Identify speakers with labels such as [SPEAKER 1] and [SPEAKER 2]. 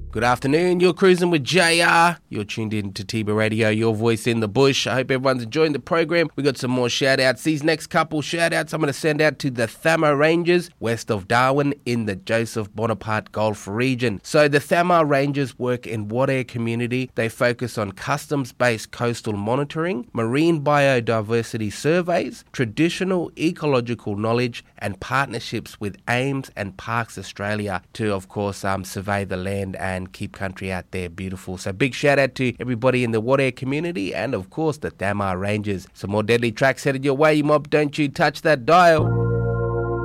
[SPEAKER 1] Good afternoon, you're cruising with JR. You're tuned in to Tiba Radio, your voice in the bush. I hope everyone's enjoying the program. We got some more shout outs. These next couple shout outs I'm going to send out to the Thamar Rangers, west of Darwin in the Joseph Bonaparte Gulf region. So the Thamar Rangers work in Wadeye community. They focus on customs-based coastal monitoring, marine biodiversity surveys, traditional ecological knowledge and partnerships with AIMS and Parks Australia to, of course, survey the land and keep country out there beautiful. So big shout out to everybody in the Wadeye community and of course the Thamar Rangers. Some more deadly tracks headed your way, you mob. Don't you touch that dial.